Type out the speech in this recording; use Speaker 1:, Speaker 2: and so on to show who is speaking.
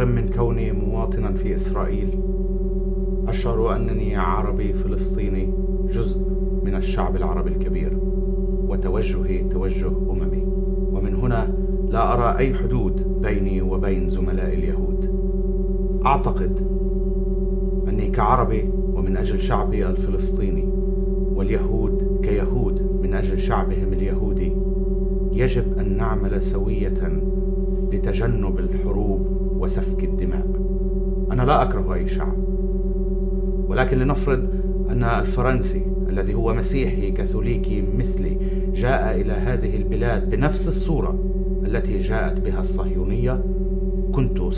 Speaker 1: بالرغم من كوني مواطنا في إسرائيل أشعر أنني عربي فلسطيني، جزء من الشعب العربي الكبير، وتوجهي توجه أممي. ومن هنا لا أرى أي حدود بيني وبين زملائي اليهود. أعتقد أني كعربي ومن أجل شعبي الفلسطيني، واليهود كيهود من أجل شعبهم اليهودي، يجب أن نعمل سوية لتجنب الحروب وسفك الدماء. أنا لا أكره أي شعب، ولكن لنفرض أن الفرنسي الذي هو مسيحي كاثوليكي مثلي جاء إلى هذه البلاد بنفس الصورة التي جاءت بها الصهيونية، كنت